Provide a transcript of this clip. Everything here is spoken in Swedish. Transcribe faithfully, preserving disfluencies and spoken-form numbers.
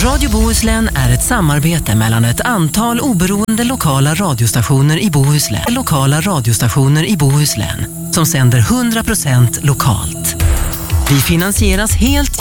Radio Bohuslän är ett samarbete mellan ett antal oberoende lokala radiostationer i Bohuslän. Lokala radiostationer i Bohuslän som sänder hundra procent lokalt. Vi finansieras helt